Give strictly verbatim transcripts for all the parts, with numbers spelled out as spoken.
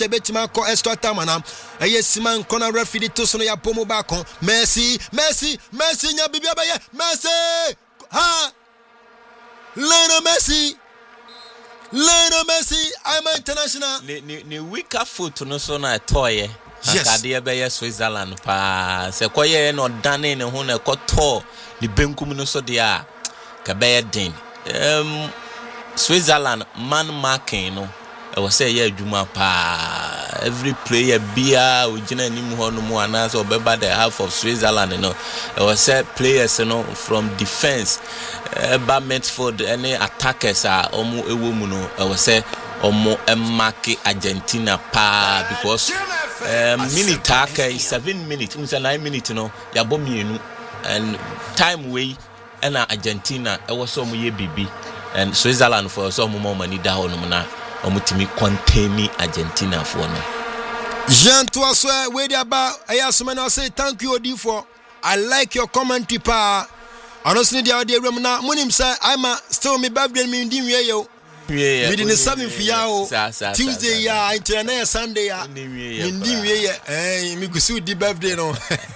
betima ko extra time ana eye siman kona referee to so no ya pomo back on Messi Messi Messi nya bibia ba ye Messi ha Lionel Messi Lionel Messi I'm international ni ni, ni weaker foot no so na toye akade be ye Switzerland pa se koye no dane ne ho na ekoto ni benkum no so de a ka be ye din um Switzerland man marking no I was say yeah adwuma pa every player bia ojina nim ho no mu anase obeba the half of Switzerland no I was say players no from defense eba midfield any attackers are omo ewo mu no I was say omo emake Argentina pa because um, minute aka seven minutes unsa nine minutes no ya bom yenu and time way and Argentina I was so mu ye bibi and Switzerland for so mo money da ho no na omutimi contain Argentina for no Jean Toaso we dey about ayasome na say thank you Odi for I like your commentary pa honestly dey dey room na munim say I'm still me birthday me ndi wie yo we we the seventh ya o Tuesday ya international Sunday ya me ndi wie ye eh me gusu di birthday no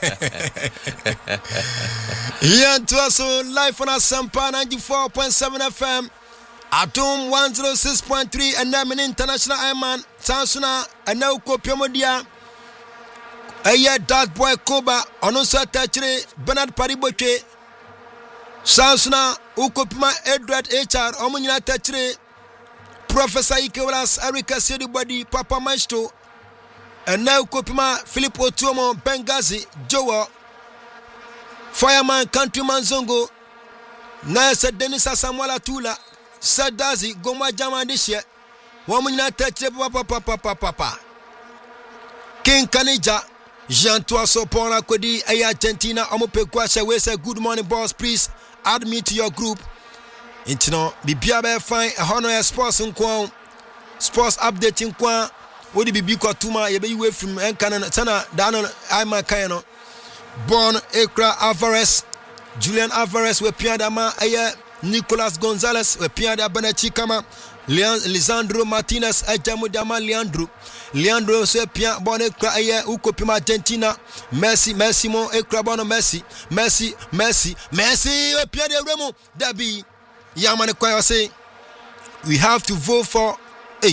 Jean Toaso live on Asampa ninety-four point seven F M Atom one oh six point three and I'm an international Iman Sansuna and now Kopiomodia Aya Dark Boy Koba Onosa Tachre Bernard Pariboche Sansuna Ukopima Edward H R Omunia Tachre Professor Ikewalas Erika Sedibody Papa Maestro and now Kopima Philip Otuomo Bengazi Joa Fireman Countryman Zongo Nasa Denisa Samuela Tula Sadazi Goma Jama this year. Woman not touch papa papa papa. King Kanija, Jean Toaso Pona Kodi, A Argentina, Omope Kwasha, we say good morning, boss. Please add me to your group. Intino, Bibiabe fine, a honor sports in Kwan, sports update in Kwan, would be Biko Tuma, ye be away from Encanon, Tana, Dano, Ima Kayano, Born Ekra Alvarez, Julian Alvarez, we Piadama, Aya. Nicolas Gonzalez, Piada Benachikama, Lisandro Martinez, Ajamudama Leandro, Leandro Sepia Bonne Craya, Ukopima Argentina, Messi, Massimo, Ekrabono Messi, Messi, Messi, Messi, Piada Remo, Dabi, Yaman Kwaya say, we have to vote for a.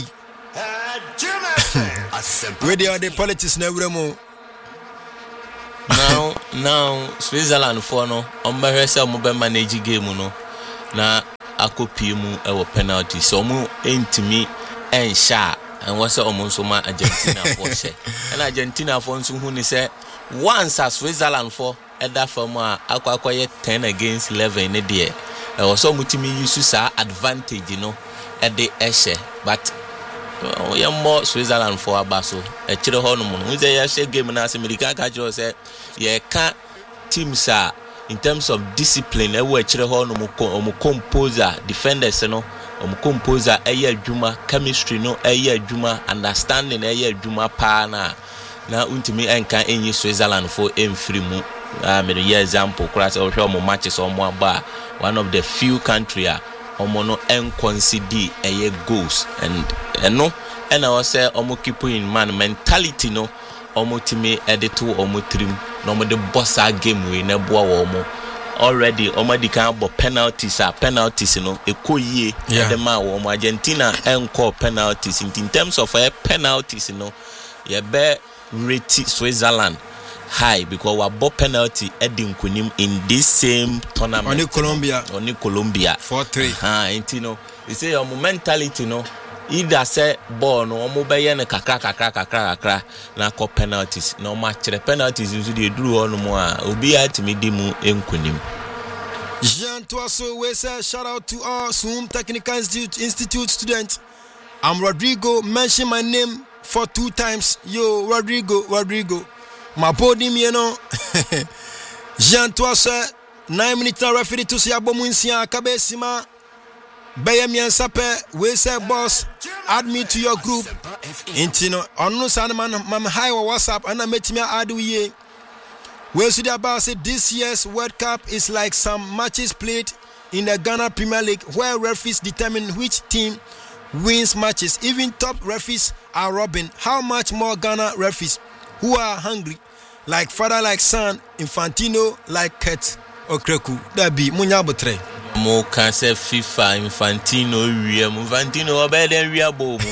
Where they are the politics now, Remo. Now, now, Switzerland for no, on my herself, mobile manage game, no. Na akopie mu e wo penalty so mu entimi ensha and was omo so ma Argentina for she and Argentina for nso hu ni say once as Switzerland for eda from a akwakoye ten against eleven ne de e was so mutimi use sa advantage no e de ehye but we more Switzerland for abaso e kire ho no mu say ya she game na America ka jiro say ye ka teams are in terms of discipline, I work chire ho no mo composer defenders no mo composer eye adwuma chemistry no eye adwuma understanding eye adwuma pa na na untimi enka enyi Switzerland for emfiri mu ah me the example class o hwe mo matches o mo aba one of the few country a omo no enconcede eye goals and eno and I was say omo keep in man mentality no omo timi edit omo trim no mo the bossa game we na boa wo mo already omo di kan bo penalties are penalties no ekoyie the man wo mo Argentina enko penalties in terms of a penalties no ye be rate Switzerland high because we bought penalty Edin Kunim in this same tournament. Only Colombia. Only Colombia. four three. Ah, you know, you say your mentality, no. Either say ball no mo be ye na kakra kakra kakra kakra na ko penalties. No match the penalties you dey do on mo a obi atimi di mu enkunim. Jean Toaso we say shout out to all Zoom Technical Institute, Institute students. I'm Rodrigo. Mention my name for two times. Yo, Rodrigo, Rodrigo. My podium, you know. Jean Toaso nine minutes referee to see Abomunsia Kabesima. Bayamian Sape, we say boss, add me to your group. Intino, on no son man, mam high WhatsApp, and I met me add ye. We should about say this year's World Cup is like some matches played in the Ghana Premier League where referees determine which team wins matches. Even top referees are robbing. How much more Ghana referees who are hungry, like father, like son, Infantino, like Ket Okreku. That be Munya Botre. Mo can say FIFA, Infantino, Infantino, obey we are boom.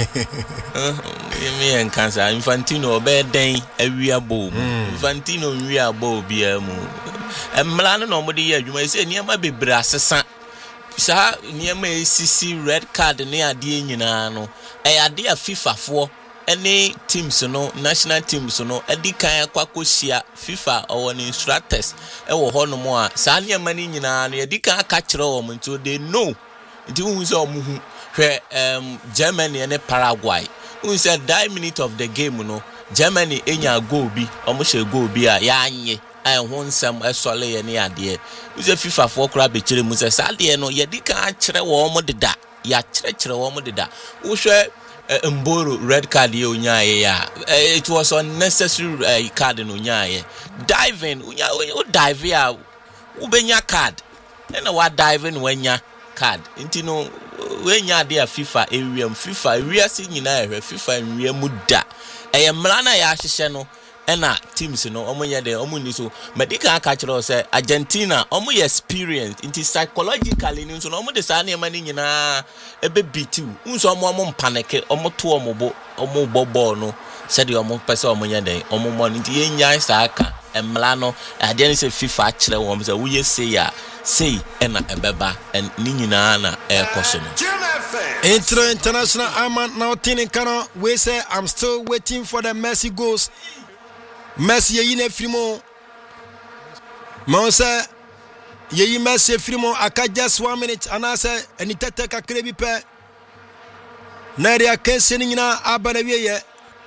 Me and cancer, Infantino, obey day, a we are boom. Infantino, we are boom, be a move. And Milano, nobody, you may say, near my baby brass. Sa near me C C red card near Dianano. A idea FIFA for any teams no national teams no edi kan kwakosia FIFA or an instructors e wo hono mo a sa near mani nyina no edi kan aka kire wo nto they know nti hu se omuhu hwe um Germany and Paraguay hu se die minute of the game no Germany enya goal bi omo she goal bi a ya anye ai ho nsam esole ye ne ade hu se FIFA for kra be kire mu se sa de no ye di kan kire wo mo deda ya kire kire wo mo deda wo hwe Mboro red card ye onyaye ya it was unnecessary uh, card no onyaye diving unya o dive ya ubenya card na wa diving wenya card nti no wenya de a FIFA ewiem FIFA wiase nyina ehwe FIFA nwie mu da eye mra na ya hyehye no ena teams no omonye de omuni so medical aka kire say Argentina omo ye experience nti psychologically ni so no omo de sa na ema ni nyina ebe bitiu unso omo omo mpaneke omo to omo bo omo bobo no said the omo pese omo nya den omo mo nti ye nya sa aka emla no ade ni say FIFA kire wo say wo ye say ya say ena ebeba en ni nyina na e koso no Intro international Iman now tin Kano we say I'm still waiting for the Messi goals. Messi ye ne frimo mo say ye Messi frimo aka just one minute and I say eni tete ka krebi pe na dia kense ni nyina abana wie ye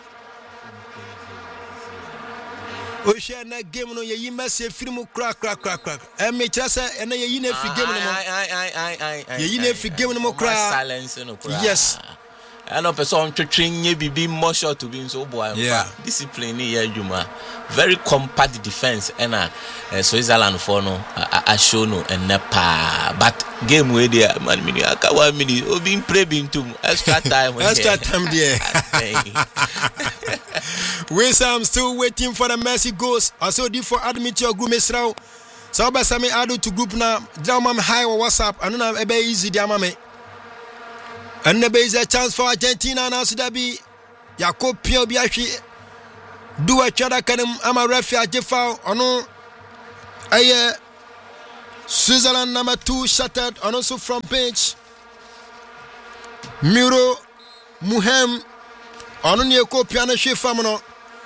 o she na game no ye Messi frimo kra kra kra kra e me kira say ena ye ne fi game no mo ai ai ai ai ye ne fi game no mo kra silence no kra yes. I know person twetwen ye bibi more shot to be so boy yeah. Discipline here Juma very compact defense and uh, uh, Switzerland for no I show no and nepa but game way there man mini aka one minute o been play bin to extra time extra time there we say I'm still waiting for the Messi goals also did for admit your group Mesrao so ba sami adu to group na drama me high or WhatsApp anu na ebe easy dia mama and there is a chance for Argentina now so that be Jacob Pio bi ahwe do a chada kanem ama referee ajefa ono aye Switzerland number two shattered and also from bench Miro Muhem ono ne ko piano hwe fam no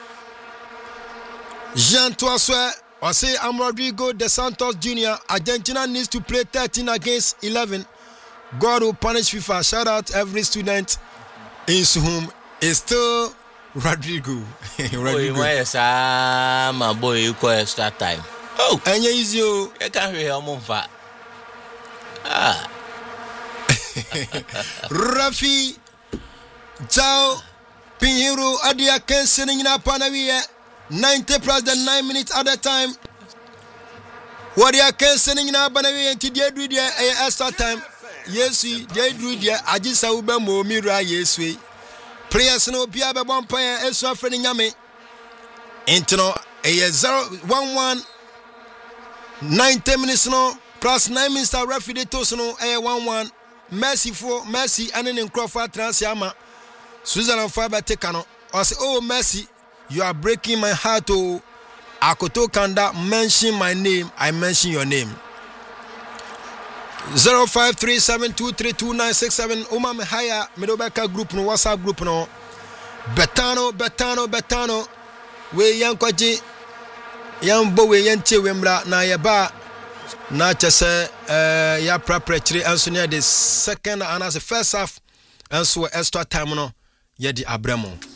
Jean Toiswe or say I'm Rodrigo De Santos Junior Argentina needs to play thirteen against eleven. God will punish FIFA. Shout out every student in whom is still Rodrigo. Rodrigo. Boy, yes, my boy, you call extra time. Oh, and is you. I can't hear him on fire. Ah, Rafi, Jao, Pinheiro, Adia Ken sitting in a Panavia, ninety plus the nine minutes at a time. What you can sitting in a Panavia until they do their extra time. Yes, we they do there. I just saw Bamo Mira. Yes, we prayers no Piaba Bompire, Esra Freddy Yame. Intino a zero one one ninety minutes no plus nine minutes. Referee Tosono a one one. Messi for Messi and then Crawford Transiama Switzerland Fiber Tekano. I say, oh Messi, you are breaking my heart. Oh, Akoto Kanda mention my name. I mention your name. zero five three seven two three two nine six seven Uma Mehaya Medobeka group no WhatsApp group no Betano Betano Betano we yankwaji yambo we yente wemra na yeba na chese eh ya prepare anso ne the second and as the first half anso extra time no ye di abramo